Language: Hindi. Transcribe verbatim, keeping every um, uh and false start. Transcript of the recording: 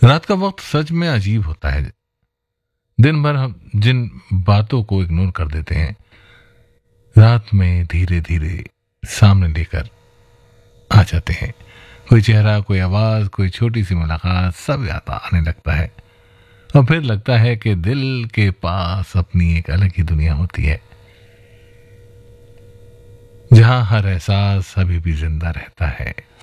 रात का वक्त सच में अजीब होता है। दिन भर हम जिन बातों को इग्नोर कर देते हैं, रात में धीरे धीरे सामने लेकर आ जाते हैं। कोई चेहरा, कोई आवाज, कोई छोटी सी मुलाकात, सब याद आने लगता है। और फिर लगता है कि दिल के पास अपनी एक अलग ही दुनिया होती है, जहां हर एहसास अभी भी जिंदा रहता है।